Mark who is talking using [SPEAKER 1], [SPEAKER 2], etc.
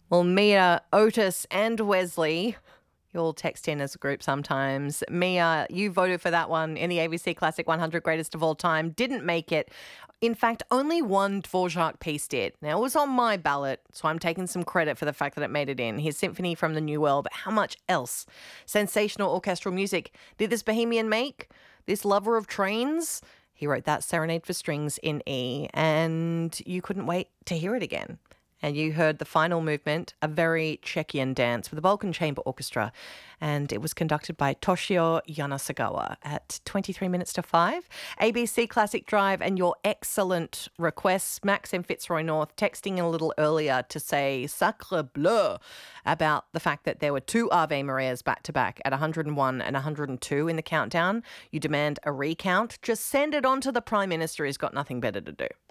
[SPEAKER 1] Well, Mia, Otis, and Wesley, you all text in as a group sometimes. Mia, you voted for that one in the ABC Classic 100 Greatest of All Time. Didn't make it. In fact, only one Dvorak piece did. Now, it was on my ballot, so I'm taking some credit for the fact that it made it in. His Symphony from the New World, but how much else? Sensational orchestral music. Did this Bohemian make? This lover of trains? He wrote that Serenade for Strings in E, and you couldn't wait to hear it again. And you heard the final movement, a very Czechian dance with the Balkan Chamber Orchestra. And it was conducted by Toshio Yanasagawa at 23 minutes to 5. ABC Classic Drive and your excellent requests. Max in Fitzroy North texting a little earlier to say sacre bleu about the fact that there were two Ave Marias back to back at 101 and 102 in the countdown. You demand a recount. Just send it on to the Prime Minister. He's got nothing better to do.